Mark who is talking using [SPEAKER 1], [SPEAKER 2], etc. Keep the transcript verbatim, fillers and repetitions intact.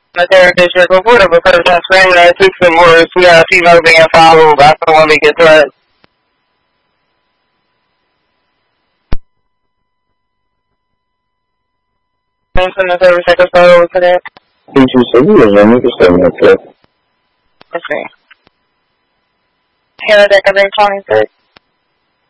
[SPEAKER 1] the therapist your computer because I'm saying that system where we got a female being followed by someone that gets hurt. I'm from the service sector over to that.
[SPEAKER 2] Did you say you were running to seven o'clock?
[SPEAKER 1] Okay. Here, that can be twenty-six.